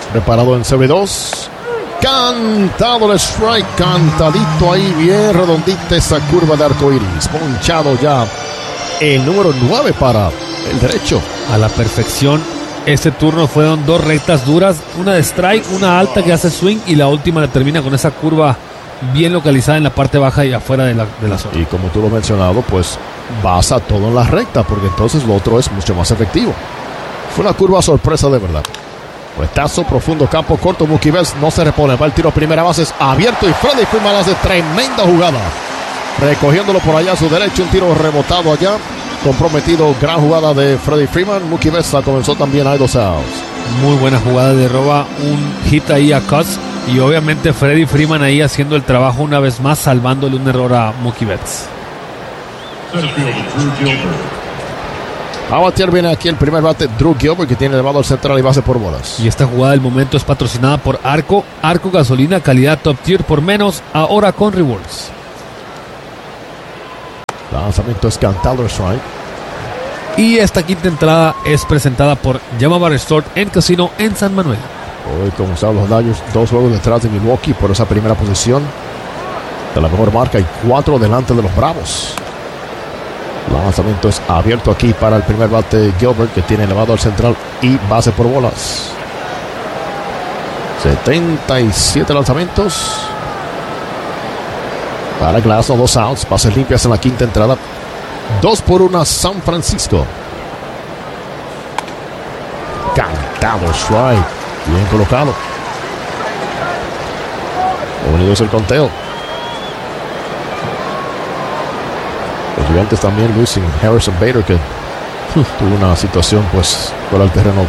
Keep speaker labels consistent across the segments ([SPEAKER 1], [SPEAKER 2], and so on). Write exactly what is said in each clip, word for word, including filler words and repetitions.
[SPEAKER 1] Preparado en C B dos. Cantado el strike, cantadito ahí, bien redondita esa curva de arcoíris. Ponchado ya el número nueve para el derecho.
[SPEAKER 2] A la perfección. Este turno fueron dos rectas duras, una de strike, una alta que hace swing y la última la termina con esa curva bien localizada en la parte baja y afuera de la, de la zona.
[SPEAKER 1] Y como tú lo has mencionado, pues basa todo en la recta, porque entonces lo otro es mucho más efectivo. Fue una curva sorpresa de verdad. Puestazo profundo, campo corto, Mookie Betts no se repone, va el tiro a primera base, es abierto y Freddie Freeman hace tremenda jugada. Recogiéndolo por allá a su derecho, un tiro rebotado allá. Comprometido, gran jugada de Freddie Freeman. Mookie Betts comenzó también a dos outs.
[SPEAKER 2] Muy buena jugada, de roba un hit ahí a Cutts y obviamente Freddie Freeman ahí haciendo el trabajo una vez más, salvándole un error a Mookie Betts.
[SPEAKER 1] A batear viene aquí el primer bate, Drew Gilbert, que tiene elevado al central y base por bolas.
[SPEAKER 2] Y esta jugada del momento es patrocinada por Arco. Arco Gasolina, calidad top tier por menos, ahora con rewards.
[SPEAKER 1] Lanzamiento es cantado, strike.
[SPEAKER 2] Y esta quinta entrada es presentada por Yamaba Resort en Casino en San Manuel.
[SPEAKER 1] Hoy, como saben los Dodgers, dos juegos detrás de Milwaukee por esa primera posición de la mejor marca y cuatro delante de los Bravos. Lanzamiento es abierto aquí para el primer bate Gilbert, que tiene elevado al central y base por bolas. setenta y siete lanzamientos para Glasnow, dos outs, bases limpias en la quinta entrada. Dos por una San Francisco. Cantado strike, bien colocado. Unidos el conteo. Los Gigantes también, Luis, sin Harrison Bader, que tuvo una situación pues fuera del terreno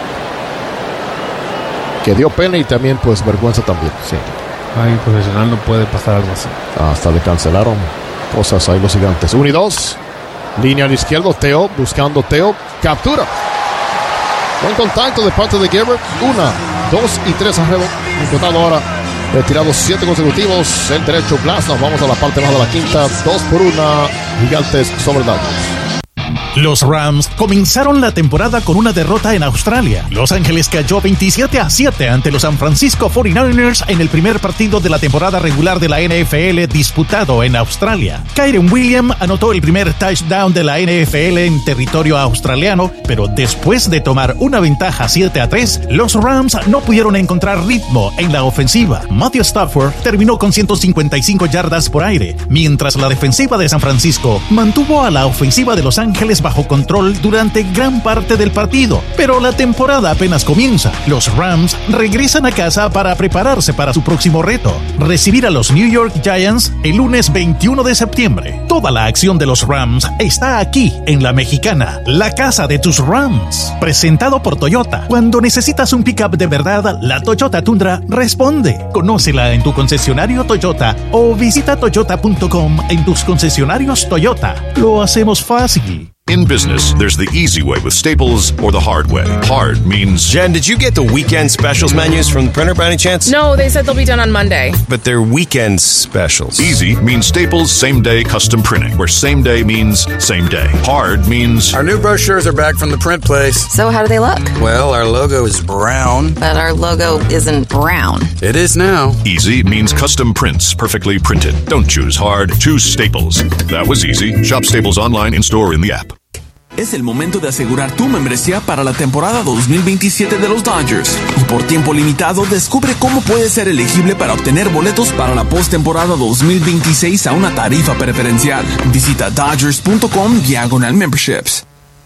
[SPEAKER 1] que dio pena y también pues vergüenza también. Sí.
[SPEAKER 2] Ay, profesional no puede pasar algo así.
[SPEAKER 1] Hasta le cancelaron cosas ahí los Gigantes. Uno y dos. Línea al izquierdo, Teo buscando Teo. Captura. Buen contacto de parte de Gilbert. Una, dos y tres alrededor. Contado ahora. Retirado siete consecutivos. El derecho Glasnow. Vamos a la parte baja de la quinta. Dos por una. Gigantes sobre Dodgers.
[SPEAKER 3] Los Rams comenzaron la temporada con una derrota en Australia. Los Ángeles cayó veintisiete a siete ante los San Francisco cuarenta y nueve ers en el primer partido de la temporada regular de la N F L disputado en Australia. Kyren Williams anotó el primer touchdown de la N F L en territorio australiano, pero después de tomar una ventaja siete a tres, los Rams no pudieron encontrar ritmo en la ofensiva. Matthew Stafford terminó con ciento cincuenta y cinco yardas por aire, mientras la defensiva de San Francisco mantuvo a la ofensiva de Los Ángeles bajo control durante gran parte del partido, pero la temporada apenas comienza. Los Rams regresan a casa para prepararse para su próximo reto, recibir a los New York Giants el lunes veintiuno de septiembre. Toda la acción de los Rams está aquí en La Mexicana, la casa de tus Rams. Presentado por Toyota. Cuando necesitas un pickup de verdad, la Toyota Tundra responde. Conócela en tu concesionario Toyota o visita toyota punto com en tus concesionarios Toyota. Lo hacemos fácil.
[SPEAKER 4] In business, there's the easy way with Staples or the hard way. Hard means...
[SPEAKER 5] Jen, did you get the weekend specials menus from the printer by any chance?
[SPEAKER 6] No, they said they'll be done on Monday.
[SPEAKER 5] But they're weekend specials.
[SPEAKER 4] Easy means Staples same-day custom printing, where same day means same day. Hard means...
[SPEAKER 7] Our new brochures are back from the print place.
[SPEAKER 8] So how do they look?
[SPEAKER 7] Well, our logo is brown.
[SPEAKER 8] But our logo isn't brown.
[SPEAKER 7] It is now.
[SPEAKER 4] Easy means custom prints, perfectly printed. Don't choose hard, choose Staples. That was easy. Shop Staples online, in-store, in the app.
[SPEAKER 9] Es el momento de asegurar tu membresía para la temporada dos mil veintisiete de los Dodgers. Y por tiempo limitado, descubre cómo puedes ser elegible para obtener boletos para la postemporada dos mil veintiséis a una tarifa preferencial. Visita dodgers punto com diagonal memberships.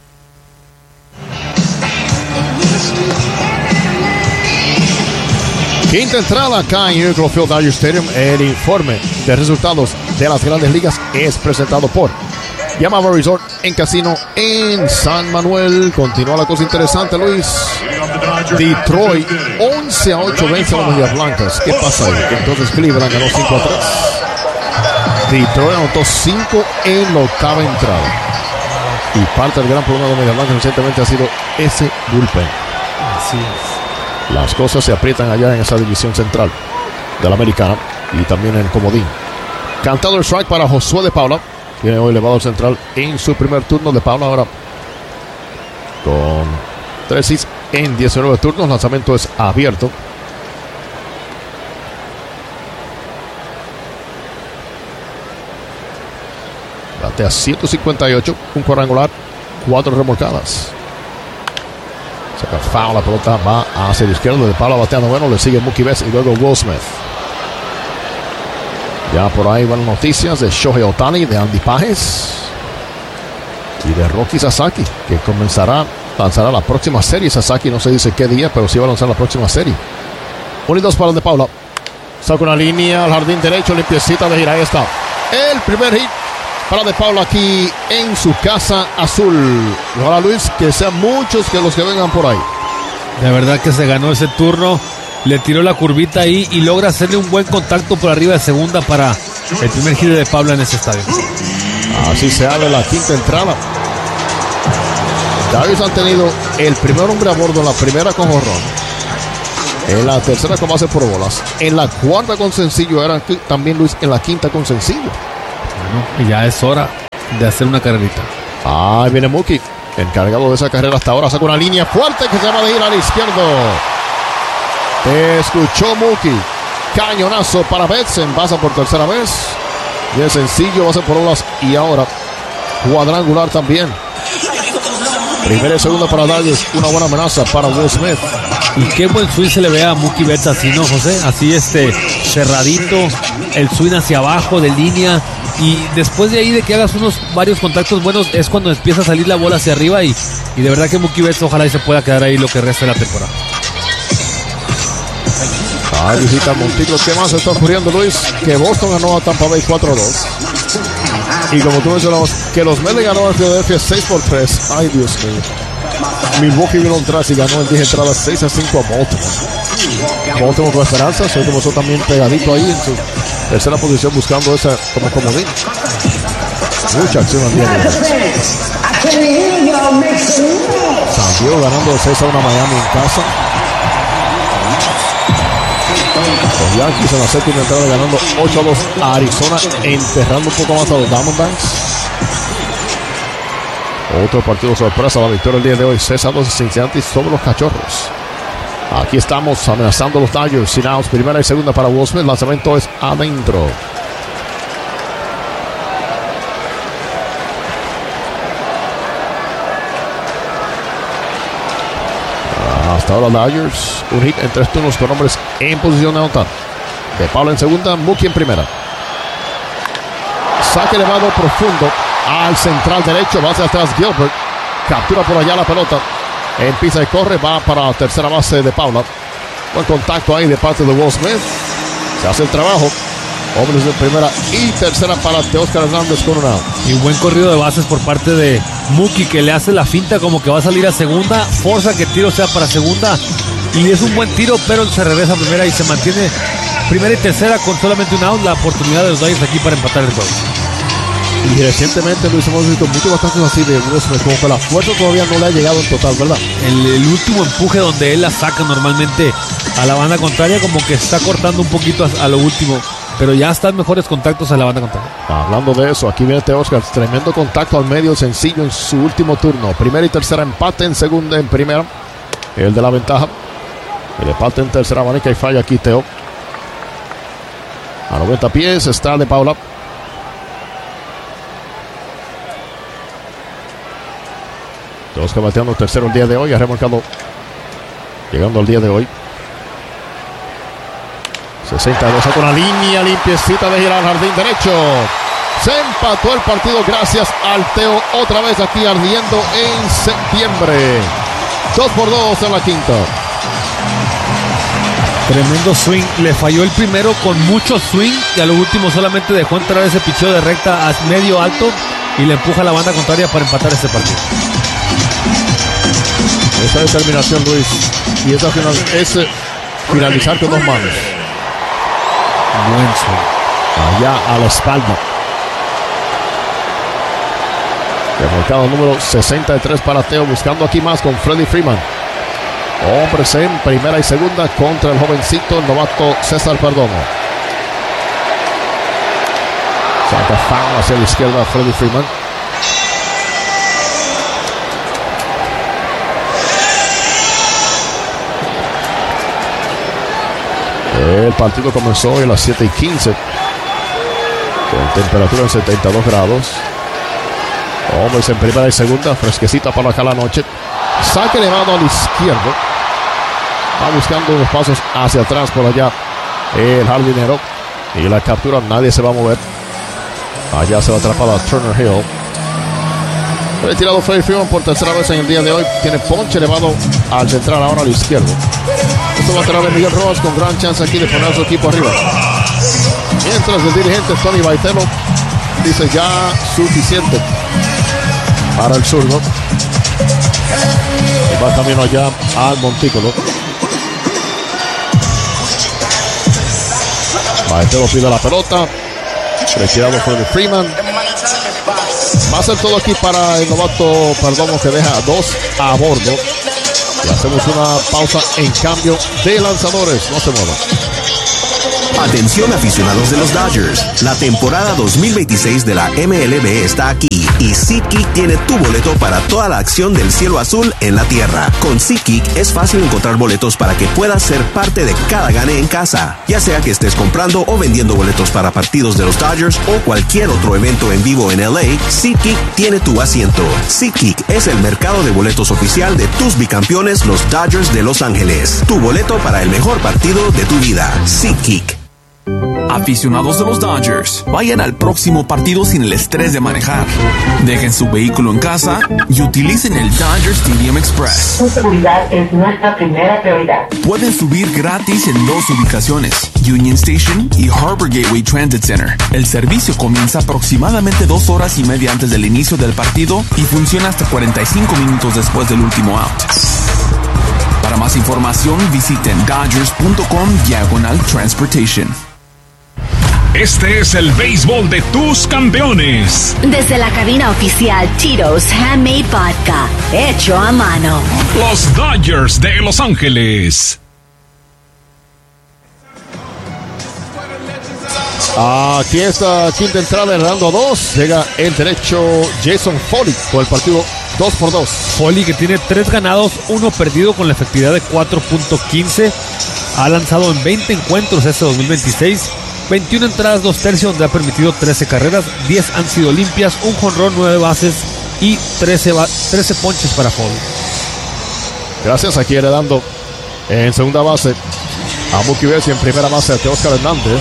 [SPEAKER 1] Quinta entrada acá en Eagle Field Dodger Stadium. El informe de resultados de las Grandes Ligas es presentado por Yamaba Resort en Casino en San Manuel. Continúa la cosa interesante, Luis. Detroit once a ocho vence a las Medias Blancas. ¿Qué pasa ahí? Entonces Cleveland ganó cinco a tres. Detroit anotó cinco en la octava entrada. Y parte del gran problema de Medias Blancas recientemente ha sido ese bullpen.
[SPEAKER 2] Así es.
[SPEAKER 1] Las cosas se aprietan allá en esa división central de la Americana y también en comodín. Cantado el strike para Josué de Paula. Tiene hoy elevado al central en su primer turno. De Paula ahora con tres hits en diecinueve turnos. Lanzamiento es abierto. Batea ciento cincuenta y ocho, un cuadrangular, cuatro remolcadas. Saca foul, la pelota va hacia la izquierda. De Paula bateando bueno, le sigue Mookie Betts y luego Will Smith. Ya por ahí van noticias de Shohei Ohtani, de Andy Pages y de Roki Sasaki, que comenzará, lanzará la próxima serie. Sasaki no se dice qué día, pero sí va a lanzar la próxima serie. uno y dos para el de Paula. Saca una línea al jardín derecho, limpiecita de gira. Ahí está el primer hit para de Paula aquí en su casa azul. Y ahora, Luis, que sean muchos que los que vengan por ahí.
[SPEAKER 2] De verdad que se ganó ese turno. Le tiró la curvita ahí y logra hacerle un buen contacto por arriba de segunda para el primer hit de Paula en ese estadio.
[SPEAKER 1] Así se abre la quinta entrada. Dodgers han tenido el primer hombre a bordo en la primera con jonrón, en la tercera con base por bolas, en la cuarta con sencillo, era también Luis en la quinta con sencillo.
[SPEAKER 2] Bueno, y ya es hora de hacer una carrerita.
[SPEAKER 1] Ahí viene Mookie, encargado de esa carrera hasta ahora. Saca una línea fuerte que se va a ir al izquierdo. Escuchó Mookie. Cañonazo para Betts en base por tercera vez. Bien sencillo, base por bolas y ahora cuadrangular también. Primera y segunda para Dodgers. Una buena amenaza para Will Smith.
[SPEAKER 2] Y qué buen swing se le ve a Mookie Betts así, ¿no, José? Así este, cerradito, el swing hacia abajo de línea. Y después de ahí de que hagas unos varios contactos buenos es cuando empieza a salir la bola hacia arriba. Y, y de verdad que Mookie Betts ojalá y se pueda quedar ahí lo que resta de la temporada.
[SPEAKER 1] Ah, visita Montículo. ¿Qué más está ocurriendo, Luis? Que Boston ganó a Tampa Bay cuatro a dos. Y como tú mencionabas, que los Mets le ganó a Philadelphia seis por tres. Ay, Dios mío. Milwaukee vino atrás y ganó en diez entradas seis a cinco a Baltimore. Baltimore con esperanza, se comenzó también pegadito ahí en su tercera posición buscando esa como comodín. Mucha acción al día de hoy. San Diego ganando de seis a uno a Miami en casa. Los Yankees en la séptima entrada ganando ocho a dos a Arizona, enterrando un poco más a los Diamondbacks. Otro partido sorpresa, la victoria el día de hoy, seis a dos Cincinnati sobre los Cachorros. Aquí estamos amenazando a los Dodgers, sin outs, primera y segunda para Will Smith, lanzamiento es adentro. Hasta ahora Dodgers, un hit en tres turnos con hombres en posición de anotar. De Paula en segunda, Mookie en primera. Saque elevado profundo al central derecho, base atrás Gilbert. Captura por allá la pelota. Empieza y corre, va para la tercera base de Paula. Buen contacto ahí de parte de Will Smith. Se hace el trabajo. Hombres de primera y tercera para Teóscar Hernández con un out.
[SPEAKER 2] Y buen corrido de bases por parte de Mookie, que le hace la finta como que va a salir a segunda, forza que el tiro sea para segunda y es un buen tiro, pero se regresa a primera y se mantiene primera y tercera con solamente un out. La oportunidad de los Dodgers aquí para empatar el juego.
[SPEAKER 1] Y recientemente Luis hemos visto muchos bastantes así de Will Smith, como que la fuerza todavía no le ha llegado en total, ¿verdad?
[SPEAKER 2] El, el último empuje donde él la saca normalmente a la banda contraria, como que está cortando un poquito a, a lo último, pero ya están mejores contactos a la banda contraria.
[SPEAKER 1] Hablando de eso, aquí viene Teóscar, tremendo contacto al medio, sencillo en su último turno. Primera y tercera, empate en segunda, en primera. El de la ventaja. El empate en tercera, manica y falla aquí Teo. A noventa pies está de Paula. Teóscar bateando tercero el día de hoy, ha remolcado, llegando al día de hoy. sesenta y dos, con la línea limpiecita de girar al jardín derecho. Se empató el partido gracias al Teo, otra vez aquí ardiendo en septiembre. dos por dos en la quinta.
[SPEAKER 2] Tremendo swing, le falló el primero con mucho swing y a lo último solamente dejó entrar ese picheo de recta a medio alto y le empuja a la banda contraria para empatar este partido.
[SPEAKER 1] Esa determinación, Luis, y esa final, es finalizar con dos manos.
[SPEAKER 2] Buen swing.
[SPEAKER 1] Allá a la espalda. Remolcado número sesenta y tres para Teo, buscando aquí más con Freddie Freeman. Hombres en primera y segunda contra el jovencito, el novato César Perdomo. Saca foul hacia la izquierda Freddie Freeman. El partido comenzó a las siete y quince. Con temperatura en setenta y dos grados. Hombres en primera y segunda. Fresquecita para acá la noche. Saque elevado al izquierdo. Va buscando unos pasos hacia atrás por allá el jardinero. Y la captura, nadie se va a mover. Allá se va atrapada Turner Hill. Retirado Freddie Freeman por tercera vez en el día de hoy. Tiene ponche elevado al central ahora al izquierdo. Esto va a traer a Miguel Rojas con gran chance aquí de poner a su equipo arriba. Mientras el dirigente Tony Baitelo dice ya suficiente para el zurdo. Y va camino allá al montículo. Baitelo pide la pelota. Retirado Freddie Freeman. Va a ser todo aquí para el novato Perdomo, que deja dos a bordo. Y hacemos una pausa en cambio de lanzadores. No se muevan.
[SPEAKER 10] Atención aficionados de los Dodgers, la temporada dos mil veintiséis de la M L B está aquí y SeatGeek tiene tu boleto para toda la acción del cielo azul en la tierra. Con SeatGeek es fácil encontrar boletos para que puedas ser parte de cada gane en casa, ya sea que estés comprando o vendiendo boletos para partidos de los Dodgers o cualquier otro evento en vivo en L A. SeatGeek tiene tu asiento. SeatGeek es el mercado de boletos oficial de tus bicampeones, los Dodgers de Los Ángeles. Tu boleto para el mejor partido de tu vida. SeatGeek.
[SPEAKER 9] Aficionados de los Dodgers, vayan al próximo partido sin el estrés de manejar. Dejen su vehículo en casa y utilicen el Dodger Stadium Express.
[SPEAKER 11] Su seguridad es nuestra primera prioridad.
[SPEAKER 9] Pueden subir gratis en dos ubicaciones, Union Station y Harbor Gateway Transit Center. El servicio comienza aproximadamente dos horas y media antes del inicio del partido y funciona hasta cuarenta y cinco minutos después del último out. Para más información, visiten dodgers.com diagonal transportation.
[SPEAKER 12] Este es el béisbol de tus campeones.
[SPEAKER 13] Desde la cabina oficial Tito's Handmade Vodka, hecho a mano.
[SPEAKER 12] Los Dodgers de Los Ángeles.
[SPEAKER 1] Aquí está quinta entrada, dando dos. Llega el derecho Jason Foley por el partido dos por dos.
[SPEAKER 2] Foley, que tiene tres ganados, uno perdido con la efectividad de cuatro punto quince. Ha lanzado en veinte encuentros este dos mil veintiséis. veintiuna entradas, dos tercios, donde ha permitido trece carreras, diez han sido limpias, un jonrón, nueve bases y trece, ba- trece ponches para Foley.
[SPEAKER 1] Gracias, aquí heredando en segunda base a Mookie Betts y en primera base a Teóscar Hernández.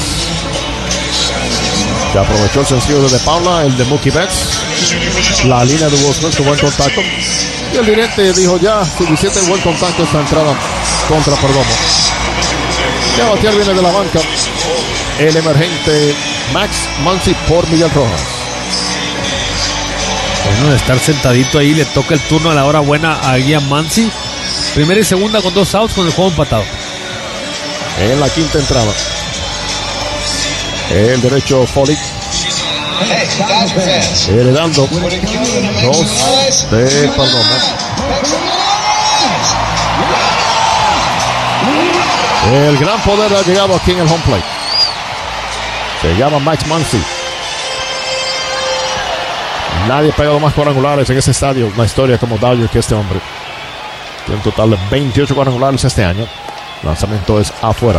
[SPEAKER 1] Que aprovechó el sencillo de De Paula, el de Mookie Betts. La línea de Will Smith con buen contacto. Y el dirigente dijo ya, suficiente buen contacto esta entrada contra Perdomo. Ya batear viene de la banca el emergente Max Muncy por Miguel Rojas.
[SPEAKER 2] Bueno, de estar sentadito ahí, le toca el turno a la hora buena a Ian Muncy. Primera y segunda con dos outs, con el juego empatado.
[SPEAKER 1] En la quinta entrada, el derecho Foley. Heredando dos de Perdomo. El gran poder ha llegado aquí en el home plate. Se llama Max Muncy. Nadie ha pegado más cuadrangulares en ese estadio, una historia como Dodger, que este hombre. Tiene un total de veintiocho cuadrangulares este año. El lanzamiento es afuera.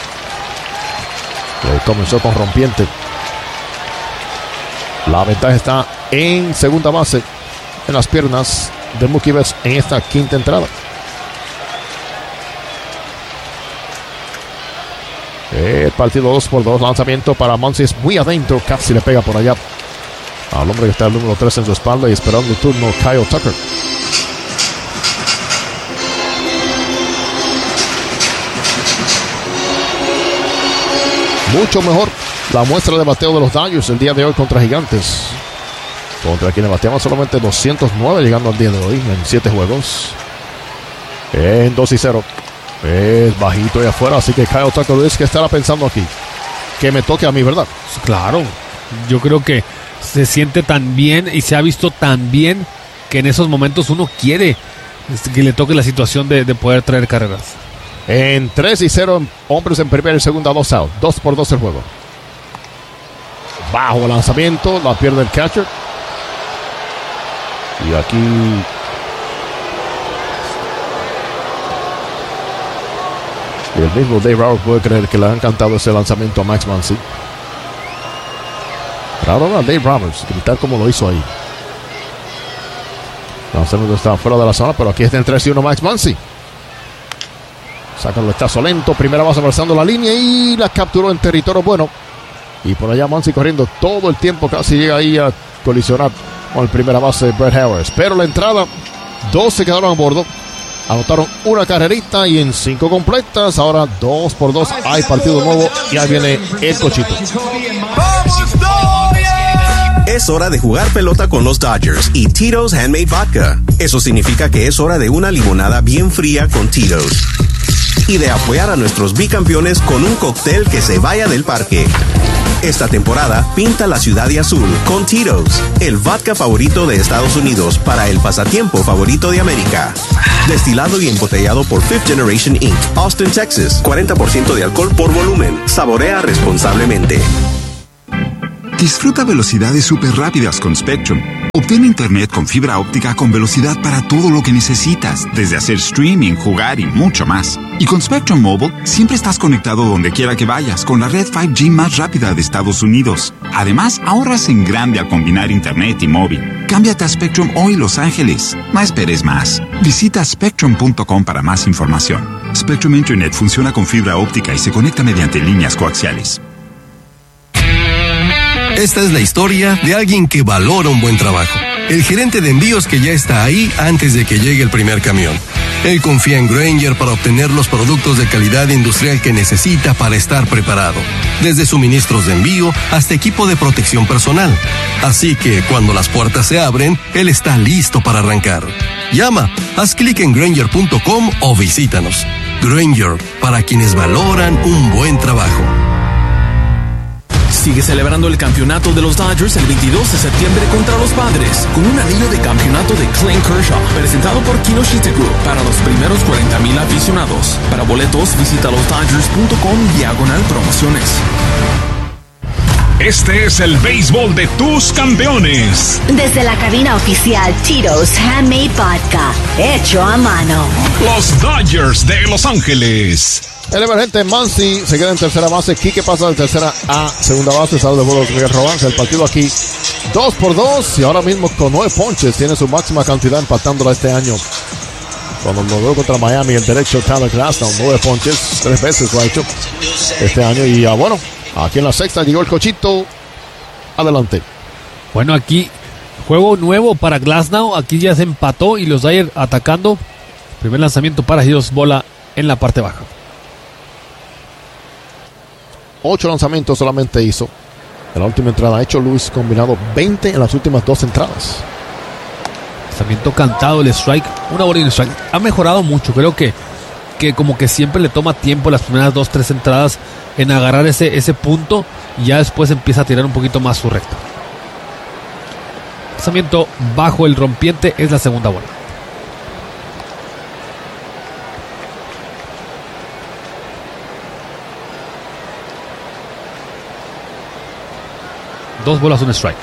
[SPEAKER 1] Eh, comenzó con rompiente. La ventaja está en segunda base, en las piernas de Mookie Betts en esta quinta entrada. El partido dos por dos, lanzamiento para Muncy es muy adentro, casi le pega por allá al hombre que está el número tres en su espalda y esperando el turno Kyle Tucker. Mucho mejor la muestra de bateo de los Dodgers el día de hoy contra Gigantes, contra quienes bateaban solamente doscientos nueve llegando al día de hoy en siete juegos. En dos y cero. Es bajito ahí afuera, así que Kyle Tucker es que estará pensando aquí. Que me toque a mí, ¿verdad?
[SPEAKER 2] Claro, yo creo que se siente tan bien y se ha visto tan bien que en esos momentos uno quiere que le toque la situación de, de poder traer carreras.
[SPEAKER 1] En tres y cero, hombres en primera y segunda, dos out. dos por dos el juego. Bajo el lanzamiento, la pierde el catcher. Y aquí... Y el mismo Dave Roberts puede creer que le ha encantado ese lanzamiento a Max Muncy. Raro a Dave Roberts gritar como lo hizo ahí. Lanzamiento está fuera de la zona, pero aquí está en tres y uno Max Muncy. Saca el estazo lento, primera base abrazando la línea y la capturó en territorio bueno. Y por allá Muncy corriendo todo el tiempo, casi llega ahí a colisionar con el primera base Brett Harris. Pero la entrada, dos se quedaron a bordo. Anotaron una carrerita y en cinco completas. Ahora dos por dos. Hay partido nuevo y ahí viene el cochito.
[SPEAKER 10] Es hora de jugar pelota con los Dodgers y Tito's Handmade Vodka. Eso significa que es hora de una limonada bien fría con Tito's. Y de apoyar a nuestros bicampeones con un cóctel que se vaya del parque. Esta temporada, pinta la ciudad de azul con Tito's, el vodka favorito de Estados Unidos para el pasatiempo favorito de América. Destilado y embotellado por Fifth Generation incorporated, Austin, Texas. cuarenta por ciento de alcohol por volumen. Saborea responsablemente.
[SPEAKER 14] Disfruta velocidades súper rápidas con Spectrum. Obtén internet con fibra óptica con velocidad para todo lo que necesitas, desde hacer streaming, jugar y mucho más. Y con Spectrum Mobile, siempre estás conectado donde quiera que vayas con la red cinco G más rápida de Estados Unidos. Además, ahorras en grande al combinar internet y móvil. Cámbiate a Spectrum hoy, Los Ángeles. No esperes más. Visita spectrum punto com para más información. Spectrum Internet funciona con fibra óptica y se conecta mediante líneas coaxiales.
[SPEAKER 15] Esta es la historia de alguien que valora un buen trabajo. El gerente de envíos que ya está ahí antes de que llegue el primer camión. Él confía en Grainger para obtener los productos de calidad industrial que necesita para estar preparado. Desde suministros de envío hasta equipo de protección personal. Así que cuando las puertas se abren, él está listo para arrancar. Llama, haz clic en Grainger punto com o visítanos. Grainger, para quienes valoran un buen trabajo.
[SPEAKER 9] Sigue celebrando el campeonato de los Dodgers el veintidós de septiembre contra los Padres con un anillo de campeonato de Clayton Kershaw presentado por Kinoshita Group para los primeros cuarenta mil aficionados. Para boletos visita los dodgers punto com diagonal promociones.
[SPEAKER 12] Este es el béisbol de tus campeones.
[SPEAKER 13] Desde la cabina oficial Tito's Handmade Vodka, hecho a mano.
[SPEAKER 12] Los Dodgers de Los Ángeles.
[SPEAKER 1] El emergente Muncy se queda en tercera base. Quique pasa de tercera a segunda base. Sale de vuelo Miguel Robanza. El partido aquí dos por dos. Y ahora mismo con nueve ponches tiene su máxima cantidad empatándola este año. Cuando logró contra Miami el derecho Tyler Glasnow. Nueve ponches. Tres veces lo ha hecho este año. Y ya bueno, aquí en la sexta llegó el cochito. Adelante.
[SPEAKER 2] Bueno, aquí juego nuevo para Glasnow. Aquí ya se empató y los Dodgers atacando. Primer lanzamiento para ellos. Bola en la parte baja.
[SPEAKER 1] Ocho lanzamientos solamente hizo en la última entrada. Ha hecho Luis combinado veinte en las últimas dos entradas.
[SPEAKER 2] Lanzamiento cantado, el strike, una bola y un strike. Ha mejorado mucho. Creo que, que como que siempre le toma tiempo las primeras dos, tres entradas en agarrar ese, ese punto. Y ya después empieza a tirar un poquito más su recta. Lanzamiento bajo el rompiente es la segunda bola. Dos bolas, un strike.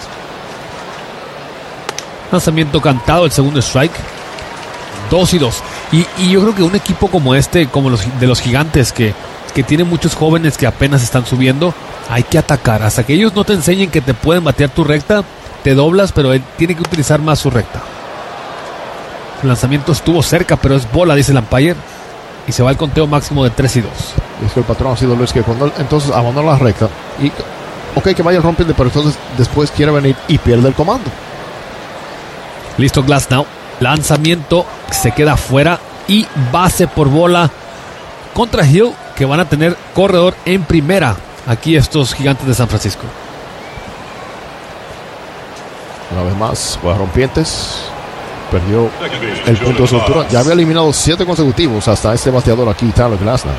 [SPEAKER 2] Lanzamiento cantado, el segundo strike. Dos y dos. Y, y yo creo que un equipo como este, como los de los Gigantes, que, que tiene muchos jóvenes que apenas están subiendo, hay que atacar. Hasta que ellos no te enseñen que te pueden batear tu recta, te doblas, pero él tiene que utilizar más su recta. El lanzamiento estuvo cerca, pero es bola, dice el umpire. Y se va al conteo máximo de tres y dos.
[SPEAKER 1] Es que el patrón ha sido Luis, que cuando entonces abandona la recta y... Ok, que vaya el rompiente, pero entonces después quiere venir y pierde el comando.
[SPEAKER 2] Listo Glasnow. Lanzamiento, se queda fuera y base por bola contra Hill, que van a tener corredor en primera. Aquí estos Gigantes de San Francisco.
[SPEAKER 1] Una vez más, juega rompientes. Perdió el punto de soltura. Ya había eliminado siete consecutivos hasta este bateador aquí, Tyler Glasnow.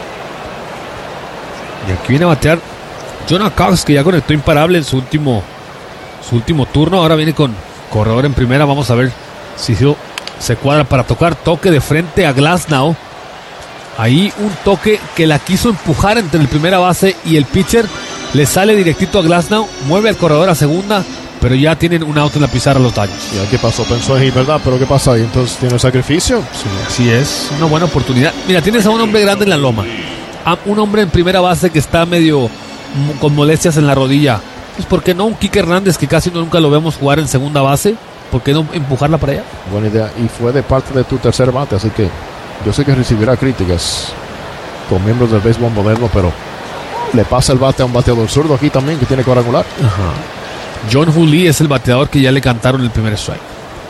[SPEAKER 2] Y aquí viene a batear Jonah Cox, que ya conectó imparable en su último su último turno. Ahora viene con corredor en primera. Vamos a ver si se cuadra para tocar. Toque de frente a Glasnow. Ahí un toque que la quiso empujar entre el primera base y el pitcher. Le sale directito a Glasnow. Mueve al corredor a segunda. Pero ya tienen un out en la pizarra los Dodgers.
[SPEAKER 1] ¿Y qué pasó? Pensó en ¿verdad? ¿Pero qué pasa ahí? Entonces tiene el sacrificio.
[SPEAKER 2] Sí, así es. Una buena oportunidad. Mira, tienes a un hombre grande en la loma. a un hombre en primera base que está medio con molestias en la rodilla. Pues, ¿por qué no un Kike Hernández que casi nunca lo vemos jugar en segunda base? ¿Por qué no empujarla para allá?
[SPEAKER 1] Buena idea. Y fue de parte de tu tercer bate, así que yo sé que recibirá críticas con miembros del béisbol moderno, pero le pasa el bate a un bateador zurdo aquí también que tiene cuadrangular.
[SPEAKER 2] Ajá. John Lee es el bateador que ya le cantaron el primer strike.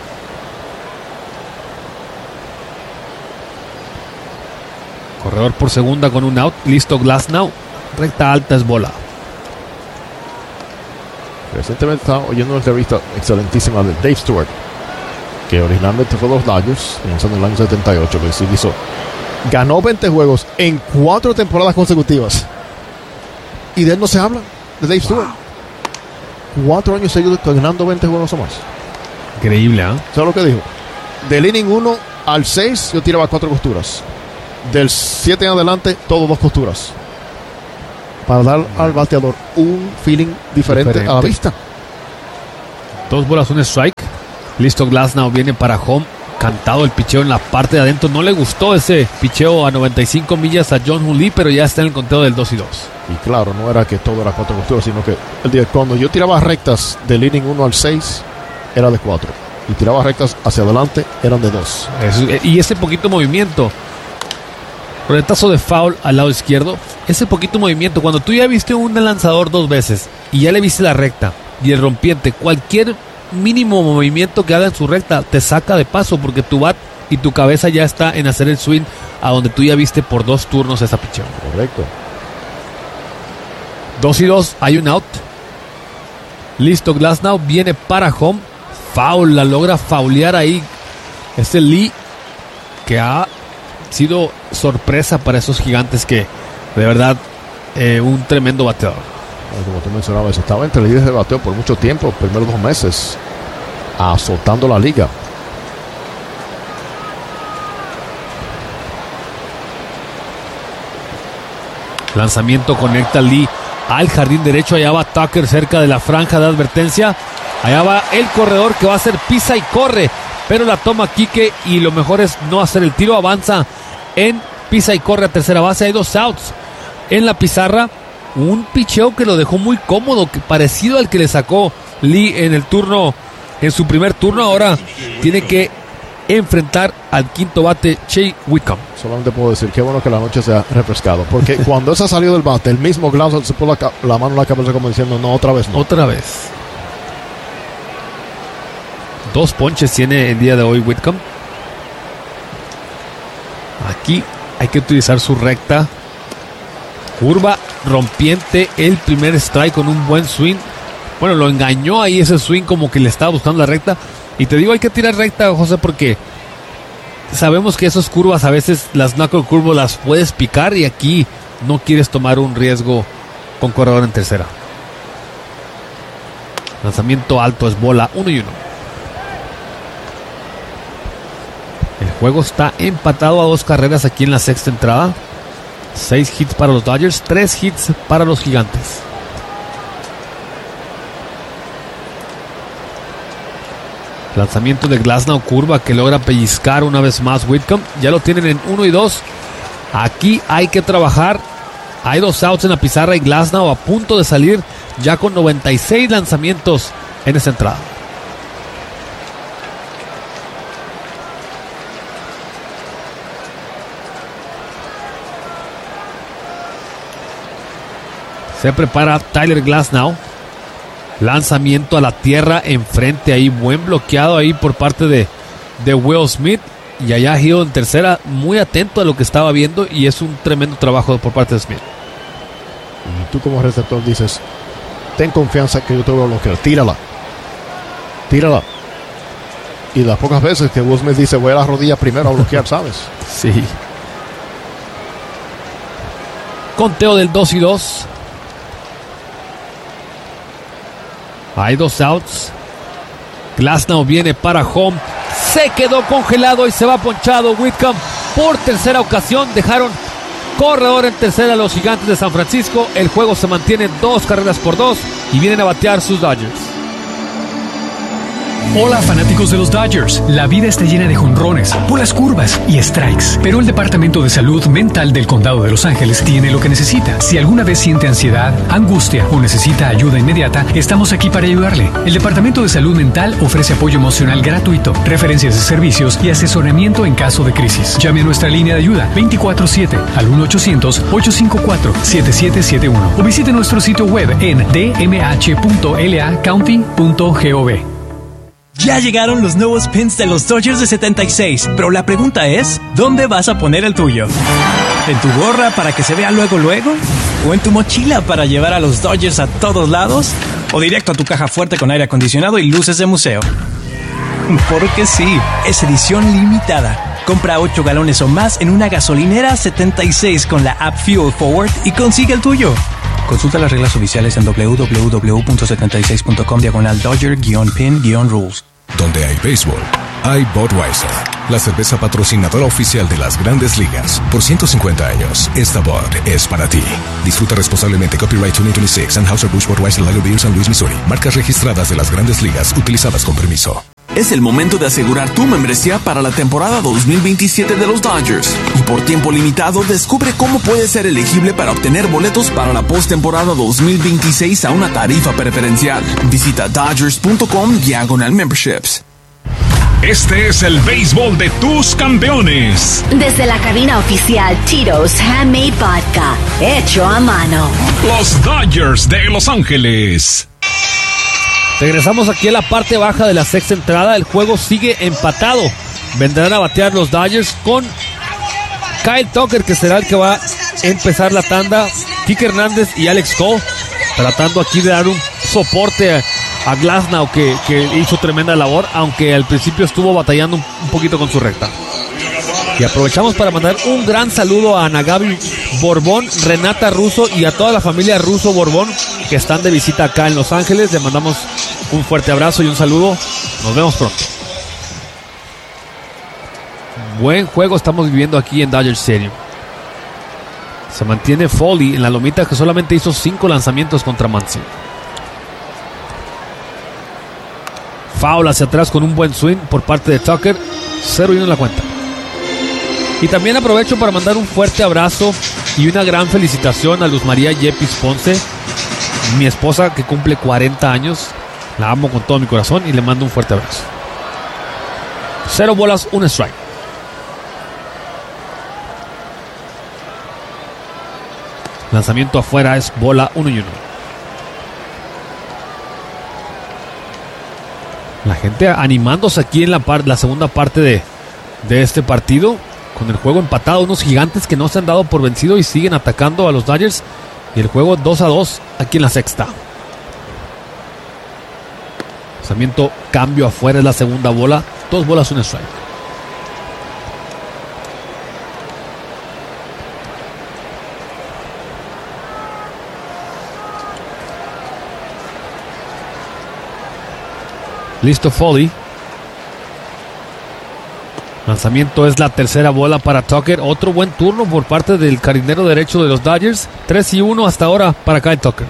[SPEAKER 2] Corredor por segunda con un out. Listo Glasnow. Recta alta es bola.
[SPEAKER 1] Recientemente estaba oyendo una entrevista excelentísima de Dave Stewart, que originalmente fue de los Dodgers, comenzando en el año setenta y ocho, que sí hizo, ganó veinte juegos en cuatro temporadas consecutivas. Y de él no se habla, de Dave Stewart. Wow. Cuatro años seguidos ganando veinte juegos o más.
[SPEAKER 2] Increíble, ¿eh?
[SPEAKER 1] ¿Sabes lo que dijo? Del inning uno al seis yo tiraba cuatro costuras. Del siete en adelante, todo dos costuras. Para dar al bateador un feeling diferente, diferente a la vista.
[SPEAKER 2] Dos bolas, un strike. Listo Glasnow, viene para home. Cantado el picheo en la parte de adentro. No le gustó ese picheo a noventa y cinco millas a John Lee, pero ya está en el conteo del dos y dos.
[SPEAKER 1] Y claro, no era que todo era cuatro costuras, sino que el día cuando yo tiraba rectas del inning uno al seis, era de cuatro. Y tiraba rectas hacia adelante, eran de dos.
[SPEAKER 2] Eso, y ese poquito movimiento. Roletazo de foul al lado izquierdo. Ese poquito movimiento, cuando tú ya viste un lanzador dos veces y ya le viste la recta y el rompiente, cualquier mínimo movimiento que haga en su recta te saca de paso, porque tu bat y tu cabeza ya está en hacer el swing a donde tú ya viste por dos turnos esa pichón.
[SPEAKER 1] Correcto.
[SPEAKER 2] Dos y dos, hay un out. Listo Glasnow, viene para home. Foul, la logra faulear ahí. Este Lee, que ha sido sorpresa para esos gigantes, que de verdad eh, un tremendo bateador.
[SPEAKER 1] Como tú mencionabas, estaba entre líderes de bateo por mucho tiempo, primeros dos meses, azotando la liga.
[SPEAKER 2] Lanzamiento conecta Lee al jardín derecho. Allá va Tucker cerca de la franja de advertencia. Allá va el corredor que va a hacer pisa y corre, pero la toma Kike y lo mejor es no hacer el tiro. Avanza en pisa y corre a tercera base. Hay dos outs en la pizarra. Un picheo que lo dejó muy cómodo, que parecido al que le sacó Lee en el turno, en su primer turno. Ahora tiene que enfrentar al quinto bate, Shea Whitcomb.
[SPEAKER 1] Solamente puedo decir que bueno que la noche se ha refrescado, porque cuando esa salió del bate, el mismo Glasnow se puso la, la mano en la cabeza como diciendo no, otra vez no.
[SPEAKER 2] Otra vez. Dos ponches tiene el día de hoy Whitcomb. Aquí hay que utilizar su recta. Curva rompiente, el primer strike con un buen swing. Bueno, lo engañó ahí ese swing, como que le estaba buscando la recta. Y te digo, hay que tirar recta, José, porque sabemos que esas curvas a veces, las knuckle curvas las puedes picar, y aquí no quieres tomar un riesgo con corredor en tercera. Lanzamiento alto, es bola, uno y uno. El juego está empatado a dos carreras aquí en la sexta entrada. Seis hits para los Dodgers, tres hits para los Gigantes. Lanzamiento de Glasnow, curva que logra pellizcar una vez más Whitcomb. Ya lo tienen en uno y dos. Aquí hay que trabajar. Hay dos outs en la pizarra y Glasnow a punto de salir ya con noventa y seis lanzamientos en esta entrada. Se prepara Tyler Glasnow. Lanzamiento a la tierra enfrente ahí. Buen bloqueado ahí por parte de, de Will Smith. Y allá Hill en tercera, muy atento a lo que estaba viendo. Y es un tremendo trabajo por parte de Smith.
[SPEAKER 1] Y tú como receptor dices, ten confianza que yo te voy a bloquear. Tírala. Tírala. Y las pocas veces que Will Smith dice, voy a la rodilla primero a bloquear, ¿sabes?
[SPEAKER 2] Sí. Conteo del dos y dos. Hay dos outs. Glasnow viene para home. Se quedó congelado y se va ponchado Whitcomb por tercera ocasión. Dejaron corredor en tercera a los Gigantes de San Francisco. El juego se mantiene dos carreras por dos y vienen a batear sus Dodgers.
[SPEAKER 16] Hola fanáticos de los Dodgers. La vida está llena de jonrones, bolas curvas y strikes, pero el Departamento de Salud Mental del Condado de Los Ángeles tiene lo que necesita. Si alguna vez siente ansiedad, angustia o necesita ayuda inmediata, estamos aquí para ayudarle. El Departamento de Salud Mental ofrece apoyo emocional gratuito, referencias de servicios y asesoramiento en caso de crisis. Llame a nuestra línea de ayuda veinticuatro siete al uno ochocientos, ocho cinco cuatro, siete siete siete uno o visite nuestro sitio web en d m h punto l a county punto gov.
[SPEAKER 17] Ya llegaron los nuevos pins de los Dodgers de setenta y seis, pero la pregunta es, ¿dónde vas a poner el tuyo? ¿En tu gorra para que se vea luego luego? ¿O en tu mochila para llevar a los Dodgers a todos lados? ¿O directo a tu caja fuerte con aire acondicionado y luces de museo? Porque sí, es edición limitada. Compra ocho galones o más en una gasolinera setenta y seis con la app Fuel Forward y consigue el tuyo. Consulta las reglas oficiales en w w w punto setenta y seis punto com diagonal Dodger-pin-rules.
[SPEAKER 18] Donde hay béisbol, hay Budweiser, la cerveza patrocinadora oficial de las Grandes Ligas. Por ciento cincuenta años, esta Bud es para ti. Disfruta responsablemente. Copyright dos mil veintiséis, Anheuser-Busch Budweiser Lager Beer, San Luis, Missouri. Marcas registradas de las Grandes Ligas, utilizadas con permiso.
[SPEAKER 9] Es el momento de asegurar tu membresía para la temporada dos mil veintisiete de los Dodgers. Y por tiempo limitado, descubre cómo puedes ser elegible para obtener boletos para la postemporada dos mil veintiséis a una tarifa preferencial. Visita dodgers punto com diagonal memberships.
[SPEAKER 12] Este es el béisbol de tus campeones.
[SPEAKER 13] Desde la cabina oficial Tito's Handmade Vodka, hecho a mano.
[SPEAKER 12] Los Dodgers de Los Ángeles.
[SPEAKER 2] Regresamos aquí a la parte baja de la sexta entrada. El juego sigue empatado. Vendrán a batear los Dodgers con Kyle Tucker, que será el que va a empezar la tanda. Kike Hernández y Alex Cole tratando aquí de dar un soporte a, a Glasnow, que, que hizo tremenda labor, aunque al principio estuvo batallando un, un poquito con su recta. Y aprovechamos para mandar un gran saludo a Ana Gaby Borbón, Renata Russo y a toda la familia Russo Borbón que están de visita acá en Los Ángeles. Le mandamos un fuerte abrazo y un saludo. Nos vemos pronto. Buen juego estamos viviendo aquí en Dodger Stadium. Se mantiene Foley en la lomita, que solamente hizo cinco lanzamientos contra Muncy. Foul hacia atrás con un buen swing por parte de Tucker. cero y uno en la cuenta. Y también aprovecho para mandar un fuerte abrazo y una gran felicitación a Luz María Yepis Ponce, mi esposa, que cumple cuarenta años. La amo con todo mi corazón y le mando un fuerte abrazo. Cero bolas, un strike. Lanzamiento afuera, es bola, uno y uno. La gente animándose aquí en la, par- la segunda parte de, de este partido. Con el juego empatado, unos gigantes que no se han dado por vencido y siguen atacando a los Dodgers. Y el juego dos a dos aquí en la sexta. Lanzamiento, cambio afuera, es la segunda bola. Dos bolas, un strike. Listo Foley. Lanzamiento, es la tercera bola para Tucker. Otro buen turno por parte del jardinero derecho de los Dodgers. tres y uno hasta ahora para Kyle Tucker.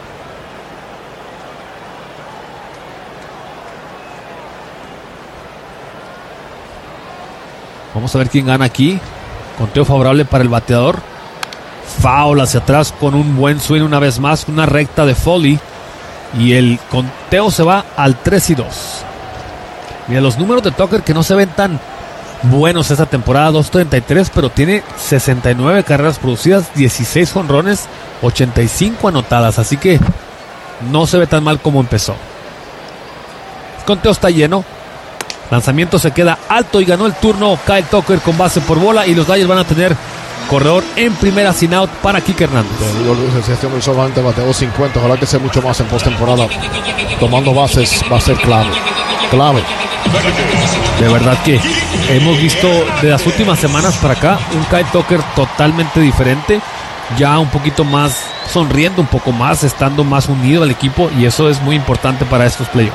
[SPEAKER 2] Vamos a ver quién gana aquí. Conteo favorable para el bateador. Foul hacia atrás con un buen swing una vez más. Una recta de Foley. Y el conteo se va al tres y dos. Mira, los números de Tucker que no se ven tan buenos esta temporada, dos treinta y tres, pero tiene sesenta y nueve carreras producidas, dieciséis jonrones, ochenta y cinco anotadas, así que no se ve tan mal como empezó. El conteo está lleno. Lanzamiento se queda alto y ganó el turno Kyle Tucker con base por bola, y los Dodgers van a tener corredor en primera sin out para Kike Hernández.
[SPEAKER 1] Te digo, Luis, este hombre solamente bateó cincuenta, ojalá que sea mucho más en postemporada. Tomando bases va a ser clave. Clave.
[SPEAKER 2] De verdad que hemos visto de las últimas semanas para acá un Kyle Tucker totalmente diferente, ya un poquito más sonriendo, un poco más, estando más unido al equipo, y eso es muy importante para estos playoffs.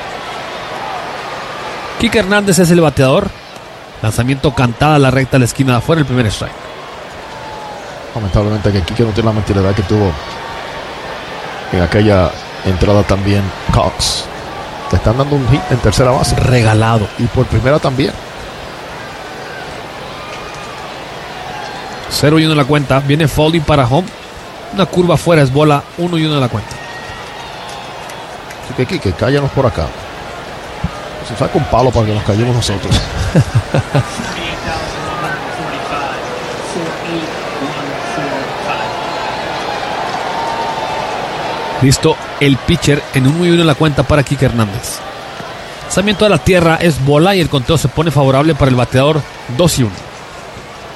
[SPEAKER 2] Kike Hernández es el bateador. Lanzamiento cantada a la recta a la esquina de afuera, el primer strike.
[SPEAKER 1] Lamentablemente que Kike no tiene la mentalidad que tuvo en aquella entrada también Cox. Le están dando un hit en tercera base.
[SPEAKER 2] Regalado.
[SPEAKER 1] Y por primera también.
[SPEAKER 2] Cero y uno en la cuenta. Viene Foley para home. Una curva afuera es bola. Uno y uno en la cuenta.
[SPEAKER 1] Así que, Kike, cállanos por acá. Se saca un palo para que nos callemos nosotros.
[SPEAKER 2] Listo el pitcher en uno y uno en la cuenta para Kike Hernández. Lanzamiento a la tierra es bola y el conteo se pone favorable para el bateador. Dos y uno.